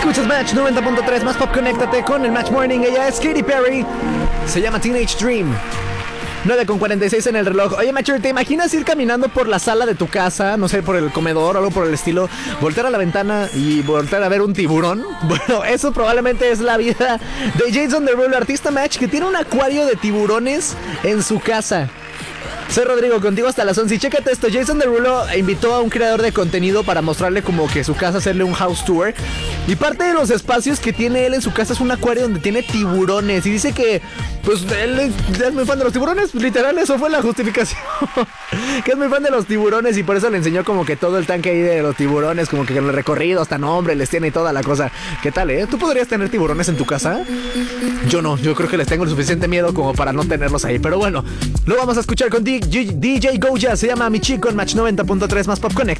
Escuchas Match 90.3 más pop, conéctate con el Match Morning. Ella es Katy Perry. Se llama Teenage Dream. 9:46 en el reloj. Oye, Macho, ¿te imaginas ir caminando por la sala de tu casa? No sé, por el comedor o algo por el estilo. Voltear a la ventana y voltear a ver un tiburón. Bueno, eso probablemente es la vida de Jason Derulo, artista Match, que tiene un acuario de tiburones en su casa. Soy Rodrigo, contigo hasta las 11. Y chécate esto, Jason Derulo invitó a un creador de contenido para mostrarle como que su casa, hacerle un house tour. Y parte de los espacios que tiene él en su casa es un acuario donde tiene tiburones. Y dice que, pues, él es muy fan de los tiburones. Pues, literal, eso fue la justificación. Que es muy fan de los tiburones y por eso le enseñó como que todo el tanque ahí de los tiburones, como que en el recorrido, hasta nombre les tiene y toda la cosa. ¿Qué tal, ¿Tú podrías tener tiburones en tu casa? Yo no, yo creo que les tengo el suficiente miedo como para no tenerlos ahí. Pero bueno, lo vamos a escuchar con DJ Goya. Se llama Mi Chico en Match 90.3 más Pop Connect.